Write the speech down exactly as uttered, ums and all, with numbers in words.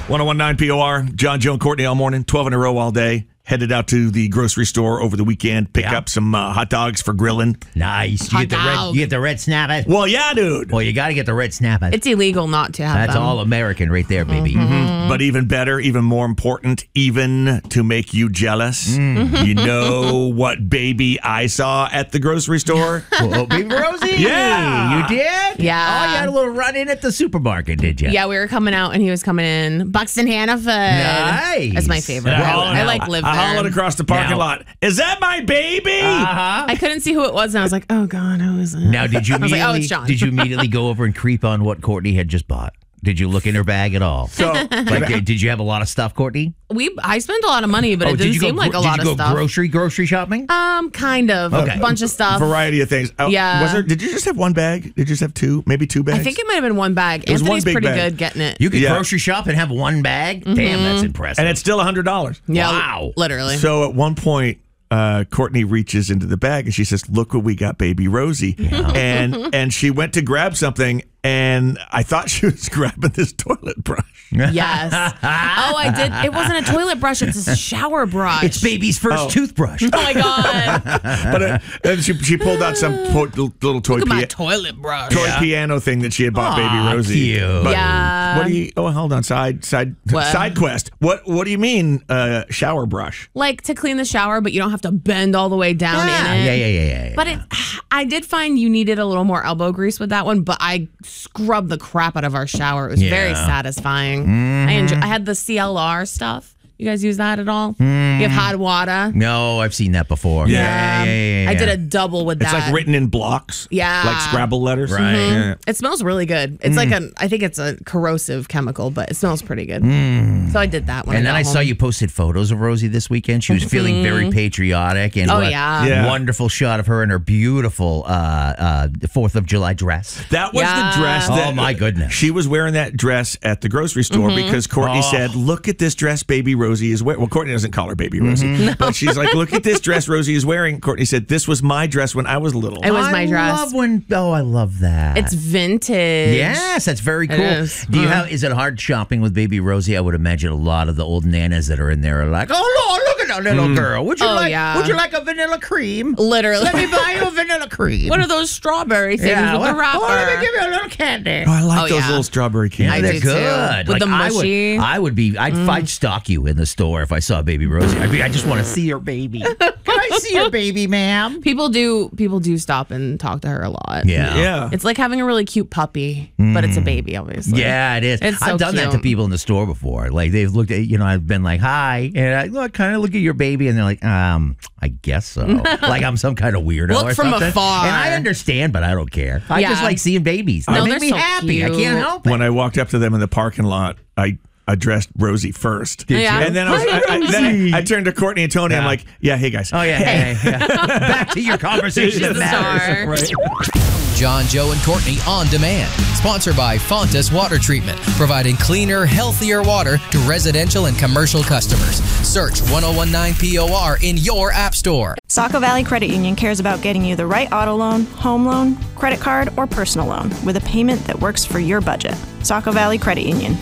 one oh one point nine P O R, John, Joe, and Courtney all morning, twelve in a row all day. Headed out to the grocery store over the weekend, pick Yeah. up some uh, hot dogs for grilling. Nice. You Hot get the red. dog. You get the red snapper. Well, yeah, dude. Well, you got to get the red snapper. It's illegal not to have That's them. all American right there, baby. Mm-hmm. But even better, even more important, even to make you jealous, Mm. you know what baby I saw at the grocery store? Oh, baby Rosie. Yeah. You did? Yeah. Oh, you had a little run in at the supermarket, did you? Yeah, we were coming out and he was coming in. Buxton Hannaford. Nice. That's my favorite. I I, hollered- I like live I there. hollered across the parking Now- lot. Is that my baby? Uh-huh. I couldn't see who it was and I was like, oh God, who is it? Now, did you I was like, oh, immediately it's John. did you immediately go over and creep on what Courtney had just bought? Did you look in her bag at all? So, Like, did did you have a lot of stuff, Courtney? we I spent a lot of money, but oh, it did didn't you go, seem like a gro- lot did you of go stuff. grocery grocery shopping? Um, kind of. Okay. A bunch of stuff. variety of things. Oh, Yeah. Was there? Did you just have one bag? Did you just have two? Maybe two bags? I think it might have been one bag. was one Anthony's big pretty bag. good getting it. You could Yeah. grocery shop and have one bag? Mm-hmm. Damn, that's impressive. and it's still one hundred dollars. yeah, Wow. literally. So at one point, uh, Courtney reaches into the bag and she says, "Look what we got, baby Rosie." And and she went to grab something, and I thought she was grabbing this toilet brush. Yes. Oh, I did. It wasn't a toilet brush. It's a shower brush. It's baby's first Oh. toothbrush. Oh my God. But uh, and she she pulled out some po- little toy Look at my pia- toilet brush. toy piano thing that she had bought Aw, baby Rosie. cute. But Yeah. What do you? Oh, hold on. Side side What? side quest. What what do you mean? Uh, shower brush? Like to clean the shower, but you don't have to bend all the way down Yeah, in it. yeah, yeah, yeah, yeah. But it, I did find you needed a little more elbow grease with that one, but I scrubbed the crap out of our shower. It was very Yeah. Mm-hmm. satisfying. I enjoy, I had the C L R stuff. You guys use that at all? You have hot water. No, I've seen that before. Yeah. yeah, yeah, yeah, yeah. I did a double with It's that. like written in blocks. Yeah. Like Scrabble letters. Right. Yeah. It smells really good. It's like a, I think it's a corrosive chemical, but it smells pretty good. So I did that one. And then I saw you posted photos of Rosie this weekend. She was feeling very patriotic, and Oh, what yeah. Yeah. wonderful shot of her in her beautiful uh, uh, Fourth of July dress. That was Yeah. the dress. Oh, That, my goodness. She was wearing that dress at the grocery store because Courtney Oh. said, "Look at this dress, baby Rosie is wearing." Well, Courtney doesn't call her baby Rosie, but she's like, "Look at this dress Rosie is wearing." Courtney said, "This was my dress when I was little." It was I my dress. Love when, oh, I love that. It's vintage. Yes, that's very It cool. is. Do you Mm. have? Is it hard shopping with baby Rosie? I would imagine a lot of the old nanas that are in there are like, "Oh Lord, look at that little girl. Would you Oh, like? yeah. Would you like a vanilla cream? Literally. Let me buy you a vanilla cream. What are those strawberry things yeah, with well, the wrapper? Oh, let me give you a little candy. Oh, I like Oh, those yeah. little strawberry candies. I they're do, too. good. With the I mushy. would, I would be. I'd, I'd stalk you in the store if I saw baby Rosie. I'd be. I just want to see your baby. Can I see your baby, ma'am? People do people do stop and talk to her a lot. Yeah. Yeah. It's like having a really cute puppy, but it's a baby, obviously. Yeah, it is. It's so I've done that to cute. people in the store before. Like they've looked at, you know, I've been like, "Hi," and I look, kind of look at your baby, and they're like, "Um, I guess so." Like I'm some kind of weirdo. Look or from something. afar. And I understand, but I don't care. I Yeah. just like seeing babies. They No, make they're me so happy. I cute. can't help it. When I walked up to them in the parking lot, I addressed Rosie first. Did Yeah. you? And then I, was, I, I, then I, I turned to Courtney and Tony. I'm Yeah. like, "Yeah, hey guys." Oh yeah, yeah, yeah, yeah. Back to your conversation that She's a matters. star. Right. John, Joe, and Courtney on demand. Sponsored by Fontas Water Treatment, providing cleaner, healthier water to residential and commercial customers. Search one oh one nine P O R in your app store. Saco Valley Credit Union cares about getting you the right auto loan, home loan, credit card, or personal loan with a payment that works for your budget. Saco Valley Credit Union,